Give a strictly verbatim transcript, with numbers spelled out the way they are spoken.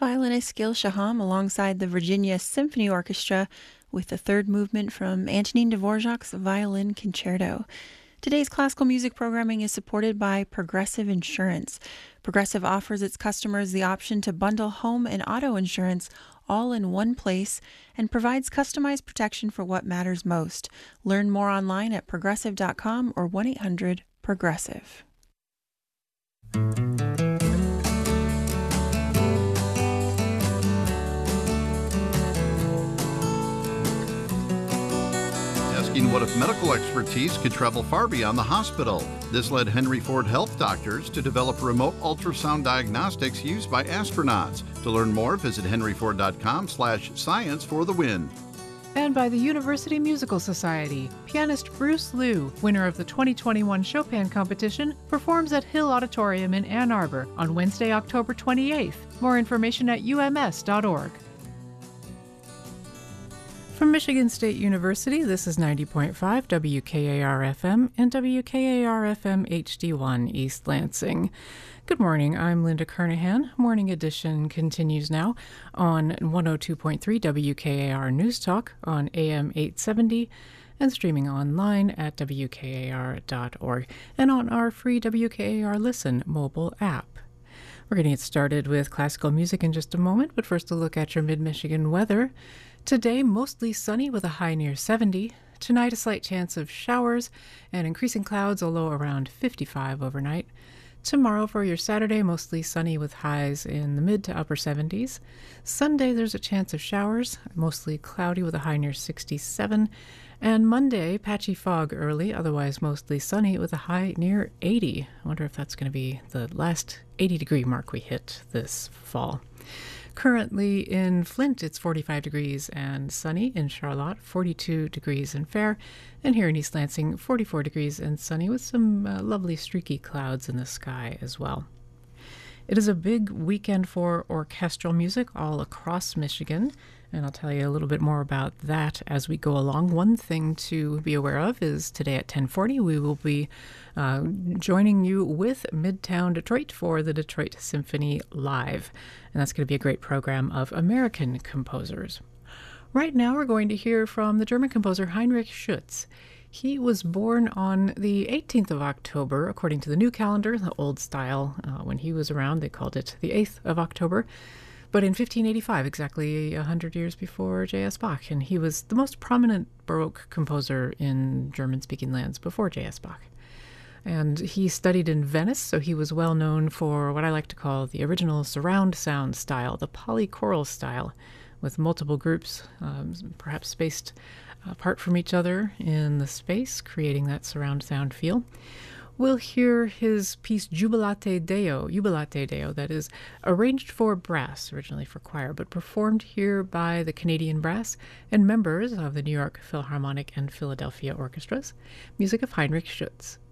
violinist Gil Shaham alongside the Virginia Symphony Orchestra with the third movement from Antonin Dvorak's Violin Concerto. Today's classical music programming is supported by Progressive Insurance. Progressive offers its customers the option to bundle home and auto insurance all in one place and provides customized protection for what matters most. Learn more online at progressive dot com or one eight hundred progressive. Asking what if medical expertise could travel far beyond the hospital. This led Henry Ford Health doctors to develop remote ultrasound diagnostics used by astronauts. To learn more, visit henry ford dot com slash science for the win. And by the University Musical Society. Pianist Bruce Liu, winner of the twenty twenty-one Chopin competition, performs at Hill Auditorium in Ann Arbor on Wednesday, October twenty-eighth. More information at u m s dot org. From Michigan State University, this is ninety point five W K A R F M and W K A R F M H D one East Lansing. Good morning, I'm Linda Kernahan. Morning Edition continues now on one oh two point three W K A R News Talk on A M eight seventy and streaming online at W K A R dot org and on our free W K A R Listen mobile app. We're going to get started with classical music in just a moment, but first a look at your mid-Michigan weather. Today, mostly sunny with a high near seventy. Tonight, a slight chance of showers and increasing clouds, a low around fifty-five overnight. Tomorrow, for your Saturday, mostly sunny with highs in the mid to upper seventies. Sunday, there's a chance of showers, mostly cloudy with a high near sixty-seven. And Monday, patchy fog early, otherwise mostly sunny with a high near eighty. I wonder if that's going to be the last eighty degree mark we hit this fall. Currently in Flint, it's forty-five degrees and sunny. In Charlotte, forty-two degrees and fair. And here in East Lansing, forty-four degrees and sunny with some uh, lovely streaky clouds in the sky as well. It is a big weekend for orchestral music all across Michigan, and I'll tell you a little bit more about that as we go along. One thing to be aware of is today at ten forty, we will be uh, joining you with Midtown Detroit for the Detroit Symphony Live, and that's going to be a great program of American composers. Right now, we're going to hear from the German composer Heinrich Schütz. He was born on the eighteenth of October, according to the new calendar, the old style. Uh, when he was around, they called it the eighth of October. But in fifteen eighty-five, exactly one hundred years before J S. Bach, and he was the most prominent Baroque composer in German-speaking lands before J S. Bach. And he studied in Venice, so he was well known for what I like to call the original surround sound style, the polychoral style, with multiple groups, um, perhaps spaced apart from each other in the space, creating that surround sound feel. We'll hear his piece Jubilate Deo, Jubilate Deo, that is arranged for brass, originally for choir, but performed here by the Canadian Brass and members of the New York Philharmonic and Philadelphia Orchestras. Music of Heinrich Schütz.